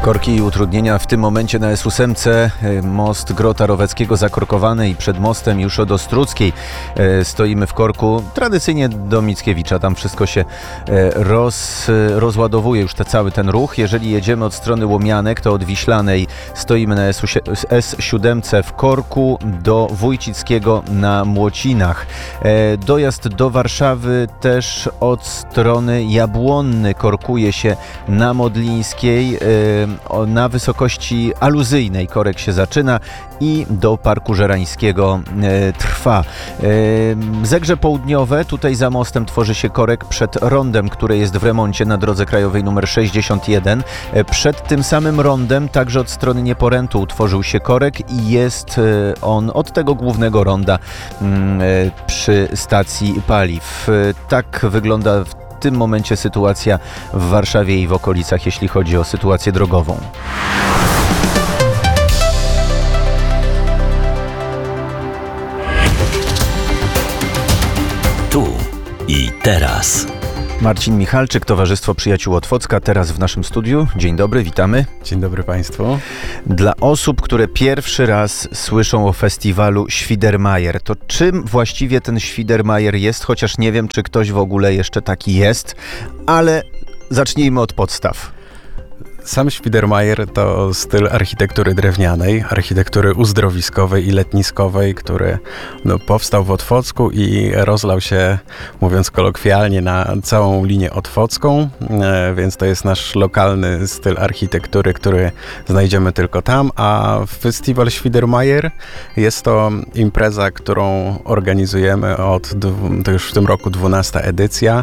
Korki i utrudnienia w tym momencie na S8. Most Grota Roweckiego zakorkowany i przed mostem już od Ostruckiej stoimy w korku. Tradycyjnie do Mickiewicza. Tam wszystko się rozładowuje już cały ten ruch. Jeżeli jedziemy od strony Łomianek, to od Wiślanej stoimy na S7 w korku do Wójcickiego na Młocinach. Dojazd do Warszawy też od strony Jabłonny korkuje się na Modlińskiej. Na wysokości aluzyjnej korek się zaczyna i do Parku Żerańskiego trwa. Zegrze Południowe, tutaj za mostem tworzy się korek przed rondem, które jest w remoncie na drodze krajowej nr 61. Przed tym samym rondem, także od strony Nieporętu, utworzył się korek i jest on od tego głównego ronda przy stacji paliw. Tak wygląda w tym momencie sytuacja w Warszawie i w okolicach, jeśli chodzi o sytuację drogową. Tu i teraz. Marcin Michalczyk, Towarzystwo Przyjaciół Otwocka, teraz w naszym studiu. Dzień dobry, witamy. Dzień dobry Państwu. Dla osób, które pierwszy raz słyszą o festiwalu Świdermajer, to czym właściwie ten Świdermajer jest? Chociaż nie wiem, czy ktoś w ogóle jeszcze taki jest, ale zacznijmy od podstaw. Sam Świdermajer to styl architektury drewnianej, architektury uzdrowiskowej i letniskowej, który powstał w Otwocku i rozlał się, mówiąc kolokwialnie, na całą linię otwocką, więc to jest nasz lokalny styl architektury, który znajdziemy tylko tam, a Festiwal Świdermajer jest to impreza, którą organizujemy to już w tym roku 12. edycja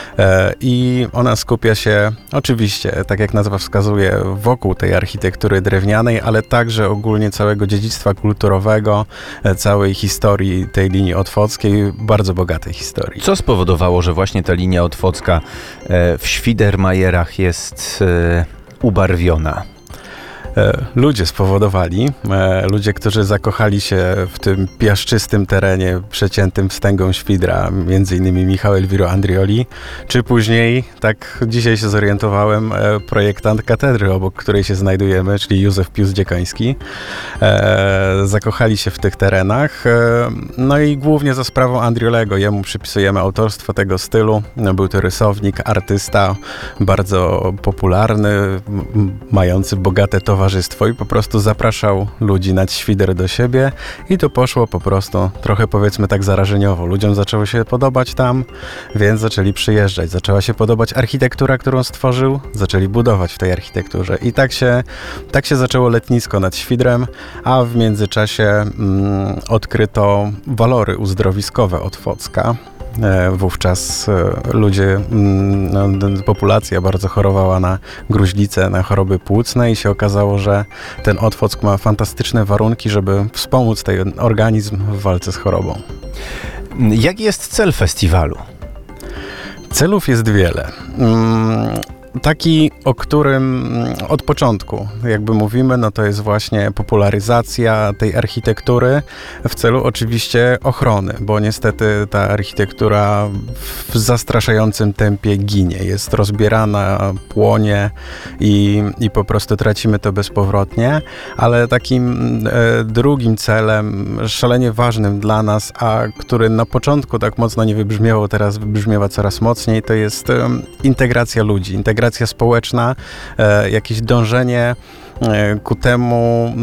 i ona skupia się oczywiście, tak jak nazwa wskazuje, wokół tej architektury drewnianej, ale także ogólnie całego dziedzictwa kulturowego, całej historii tej linii otwockiej, bardzo bogatej historii. Co spowodowało, że właśnie ta linia otwocka w Świdermajerach jest ubarwiona? Ludzie spowodowali, ludzie, którzy zakochali się w tym piaszczystym terenie przeciętym wstęgą Świdra, między innymi Michał Elwiro Andrioli, czy później, tak dzisiaj się zorientowałem, projektant katedry, obok której się znajdujemy, czyli Józef Piłsudzik-Dziekoński. Zakochali się w tych terenach, no i głównie za sprawą Andriolego, jemu przypisujemy autorstwo tego stylu. Był to rysownik, artysta, bardzo popularny, mający bogate towarzystwo i po prostu zapraszał ludzi nad Świder do siebie i to poszło po prostu trochę, powiedzmy tak, zarażeniowo. Ludziom zaczęło się podobać tam, więc zaczęli przyjeżdżać. Zaczęła się podobać architektura, którą stworzył, zaczęli budować w tej architekturze i tak się zaczęło letnisko nad Świdrem, a w międzyczasie odkryto walory uzdrowiskowe Otwocka. Wówczas ludzie, populacja bardzo chorowała na gruźlicę, na choroby płucne i się okazało, że ten Otwock ma fantastyczne warunki, żeby wspomóc ten organizm w walce z chorobą. Jaki jest cel festiwalu? Celów jest wiele. Taki, o którym od początku jakby mówimy, no to jest właśnie popularyzacja tej architektury w celu oczywiście ochrony, bo niestety ta architektura w zastraszającym tempie ginie, jest rozbierana, płonie i po prostu tracimy to bezpowrotnie, ale takim drugim celem, szalenie ważnym dla nas, a który na początku tak mocno nie wybrzmiewał, teraz wybrzmiewa coraz mocniej, to jest integracja ludzi, integracja społeczna, jakieś dążenie ku temu,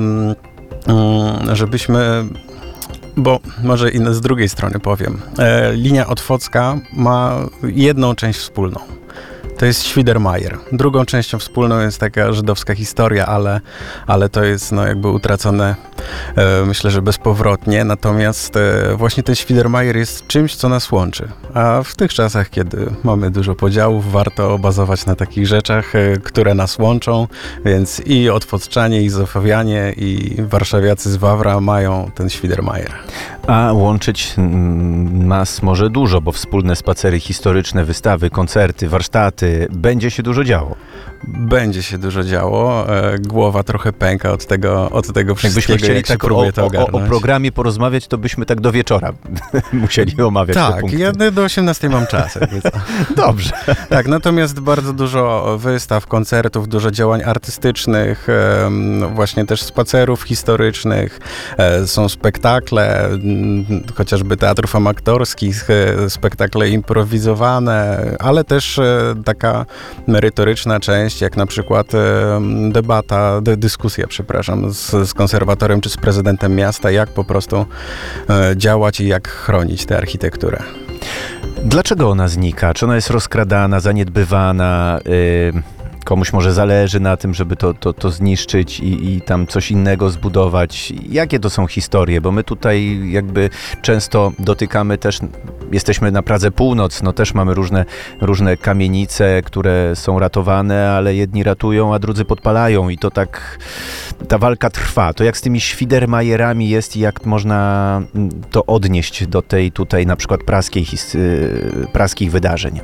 żebyśmy, bo może z drugiej strony powiem, linia otwocka ma jedną część wspólną. To jest Świdermajer. Drugą częścią wspólną jest taka żydowska historia, ale to jest jakby utracone, myślę, że bezpowrotnie. Natomiast właśnie ten Świdermajer jest czymś, co nas łączy. A w tych czasach, kiedy mamy dużo podziałów, warto bazować na takich rzeczach, które nas łączą. Więc i otwocczanie, i zofowianie, i warszawiacy z Wawra mają ten Świdermajer. A łączyć nas może dużo, bo wspólne spacery historyczne, wystawy, koncerty, warsztaty, perspektywy będzie się dużo działo. Będzie się dużo działo. Głowa trochę pęka od tego wszystkiego, Jakbyśmy chcieli jak się tak próbuje to ogarnąć. o programie porozmawiać, to byśmy tak do wieczora musieli omawiać te Tak, punkty. ja do 18 mam czas. Jakby co. Dobrze. Tak, natomiast bardzo dużo wystaw, koncertów, dużo działań artystycznych, właśnie też spacerów historycznych, są spektakle, chociażby teatrów amatorskich, spektakle improwizowane, ale też taka merytoryczna część, jak na przykład dyskusja, z konserwatorem czy z prezydentem miasta, jak po prostu działać i jak chronić tę architekturę. Dlaczego ona znika? Czy ona jest rozkradana, zaniedbywana? Komuś może zależy na tym, żeby to zniszczyć i tam coś innego zbudować. Jakie to są historie? Bo my tutaj jakby często dotykamy też, jesteśmy na Pradze Północ, no też mamy różne kamienice, które są ratowane, ale jedni ratują, a drudzy podpalają i to tak, ta walka trwa. To jak z tymi Świdermajerami jest i jak można to odnieść do tej tutaj na przykład praskich wydarzeń?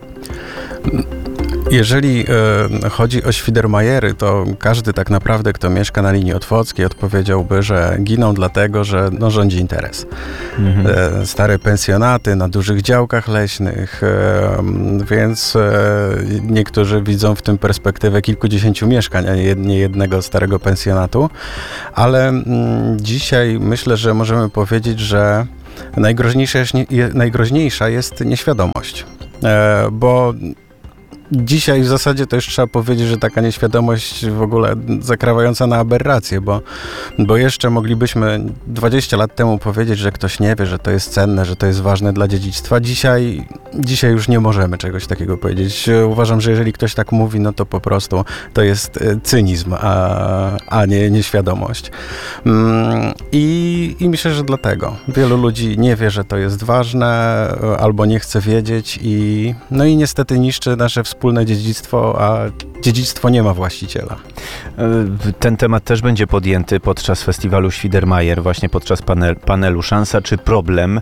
Jeżeli chodzi o Świdermajery, to każdy tak naprawdę, kto mieszka na linii otwockiej, odpowiedziałby, że giną dlatego, że rządzi interes. Stare pensjonaty na dużych działkach leśnych, więc niektórzy widzą w tym perspektywę kilkudziesięciu mieszkań, a nie jednego starego pensjonatu, ale dzisiaj myślę, że możemy powiedzieć, że najgroźniejsza jest nieświadomość, bo dzisiaj w zasadzie to już trzeba powiedzieć, że taka nieświadomość w ogóle zakrawająca na aberrację, bo jeszcze moglibyśmy 20 lat temu powiedzieć, że ktoś nie wie, że to jest cenne, że to jest ważne dla dziedzictwa. Dzisiaj już nie możemy czegoś takiego powiedzieć. Uważam, że jeżeli ktoś tak mówi, no to po prostu to jest cynizm, a nie nieświadomość. I myślę, że dlatego wielu ludzi nie wie, że to jest ważne, albo nie chce wiedzieć i niestety niszczy nasze wspólne dziedzictwo, a dziedzictwo nie ma właściciela. Ten temat też będzie podjęty podczas festiwalu Świdermajer, właśnie podczas panelu Szansa czy Problem.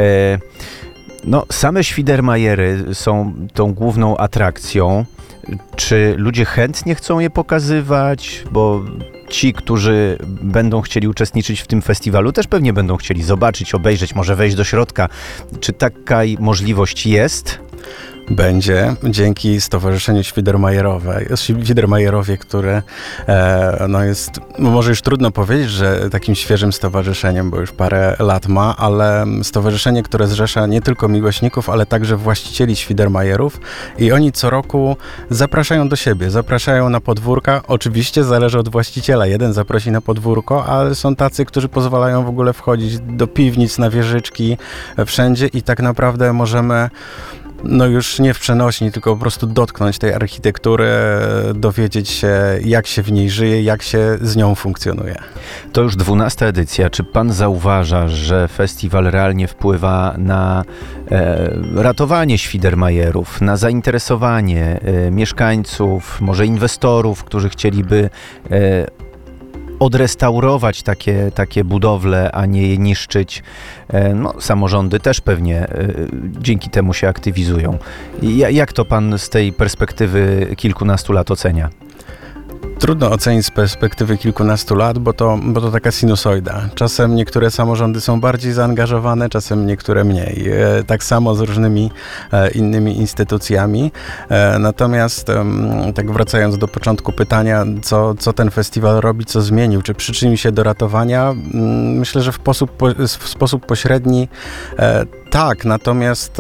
Same Świdermajery są tą główną atrakcją. Czy ludzie chętnie chcą je pokazywać? Bo ci, którzy będą chcieli uczestniczyć w tym festiwalu, też pewnie będą chcieli zobaczyć, obejrzeć, może wejść do środka. Czy taka możliwość jest? Będzie dzięki Stowarzyszeniu Świdermajerowie, które jest, może już trudno powiedzieć, że takim świeżym stowarzyszeniem, bo już parę lat ma, ale stowarzyszenie, które zrzesza nie tylko miłośników, ale także właścicieli Świdermajerów i oni co roku zapraszają do siebie, zapraszają na podwórka. Oczywiście zależy od właściciela. Jeden zaprosi na podwórko, ale są tacy, którzy pozwalają w ogóle wchodzić do piwnic, na wieżyczki, wszędzie i tak naprawdę możemy już nie w przenośni, tylko po prostu dotknąć tej architektury, dowiedzieć się, jak się w niej żyje, jak się z nią funkcjonuje. To już 12. edycja. Czy pan zauważa, że festiwal realnie wpływa na ratowanie Świdermajerów, na zainteresowanie mieszkańców, może inwestorów, którzy chcieliby odrestaurować takie budowle, a nie je niszczyć? Samorządy też pewnie dzięki temu się aktywizują. Jak to pan z tej perspektywy kilkunastu lat ocenia? Trudno ocenić z perspektywy kilkunastu lat, bo to taka sinusoida. Czasem niektóre samorządy są bardziej zaangażowane, czasem niektóre mniej. Tak samo z różnymi innymi instytucjami. Natomiast tak wracając do początku pytania, co ten festiwal robi, co zmienił, czy przyczynił się do ratowania, myślę, że w sposób pośredni tak, natomiast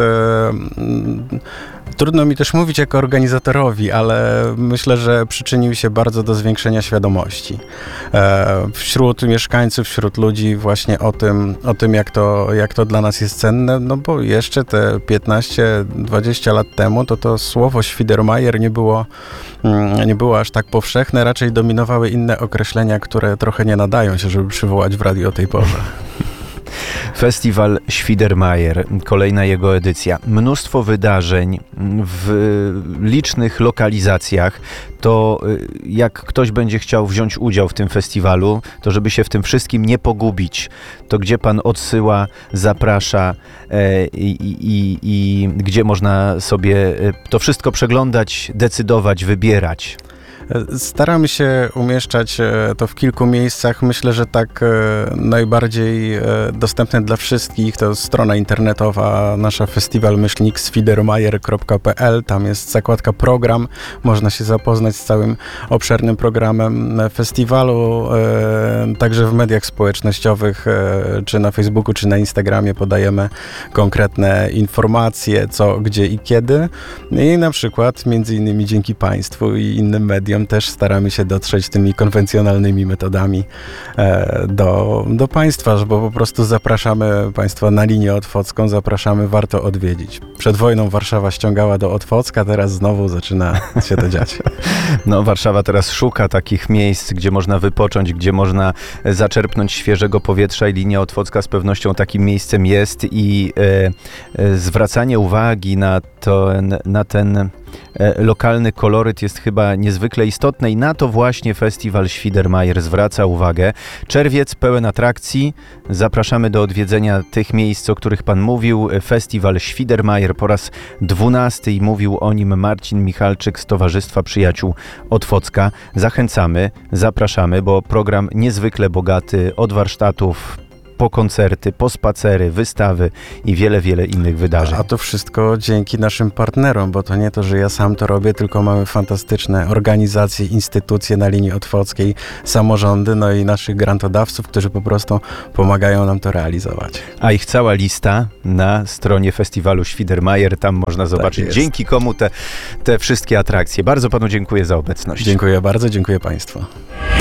trudno mi też mówić jako organizatorowi, ale myślę, że przyczynił się bardzo do zwiększenia świadomości wśród mieszkańców, wśród ludzi właśnie o tym jak to dla nas jest cenne, bo jeszcze te 15-20 lat temu to słowo Świdermajer nie było aż tak powszechne, raczej dominowały inne określenia, które trochę nie nadają się, żeby przywołać w radiu o tej porze. Festiwal Świdermajer, kolejna jego edycja. Mnóstwo wydarzeń w licznych lokalizacjach. To jak ktoś będzie chciał wziąć udział w tym festiwalu, to żeby się w tym wszystkim nie pogubić, to gdzie pan odsyła, zaprasza i gdzie można sobie to wszystko przeglądać, decydować, wybierać? Staramy się umieszczać to w kilku miejscach. Myślę, że tak najbardziej dostępne dla wszystkich to strona internetowa nasza festiwal-świdermajer.pl. Tam jest zakładka program. Można się zapoznać z całym obszernym programem festiwalu. Także w mediach społecznościowych, czy na Facebooku, czy na Instagramie podajemy konkretne informacje, co, gdzie i kiedy. I na przykład między innymi dzięki Państwu i innym mediom też staramy się dotrzeć tymi konwencjonalnymi metodami do Państwa, bo po prostu zapraszamy Państwa na linię otwocką, zapraszamy, warto odwiedzić. Przed wojną Warszawa ściągała do Otwocka, teraz znowu zaczyna się to dziać. No, Warszawa teraz szuka takich miejsc, gdzie można wypocząć, gdzie można zaczerpnąć świeżego powietrza i linia otwocka z pewnością takim miejscem jest i zwracanie uwagi na ten lokalny koloryt jest chyba niezwykle istotne i na to właśnie Festiwal Świdermajer zwraca uwagę. Czerwiec pełen atrakcji. Zapraszamy do odwiedzenia tych miejsc, o których pan mówił. Festiwal Świdermajer po raz 12 i mówił o nim Marcin Michalczyk z Towarzystwa Przyjaciół Otwocka. Zachęcamy, zapraszamy, bo program niezwykle bogaty od warsztatów po koncerty, po spacery, wystawy i wiele, wiele innych wydarzeń. A to wszystko dzięki naszym partnerom, bo to nie to, że ja sam to robię, tylko mamy fantastyczne organizacje, instytucje na linii otwockiej, samorządy, no i naszych grantodawców, którzy po prostu pomagają nam to realizować. A ich cała lista na stronie festiwalu Świdermajer, tam można zobaczyć, Tak dzięki komu te wszystkie atrakcje. Bardzo panu dziękuję za obecność. Dziękuję bardzo, dziękuję Państwu.